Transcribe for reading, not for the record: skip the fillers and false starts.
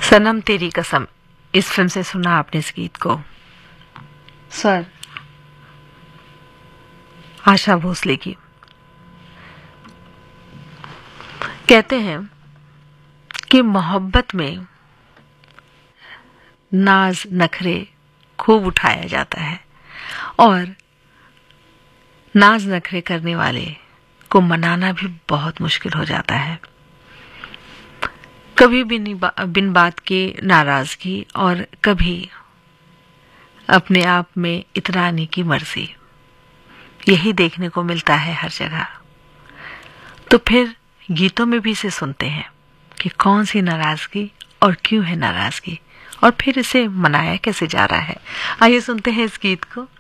सनम तेरी कसम, इस फिल्म से सुना आपने इस गीत को? सर आशा भोसले की। कहते हैं कि मोहब्बत में नाज नखरे खूब उठाया जाता है और नाज नखरे करने वाले को मनाना भी बहुत मुश्किल हो जाता है। कभी बिन बात की नाराजगी और कभी अपने आप में इतराने की मर्जी, यही देखने को मिलता है हर जगह। तो फिर गीतों में भी इसे सुनते हैं कि कौन सी नाराजगी और क्यों है नाराजगी और फिर इसे मनाया कैसे जा रहा है। आइए सुनते हैं इस गीत को।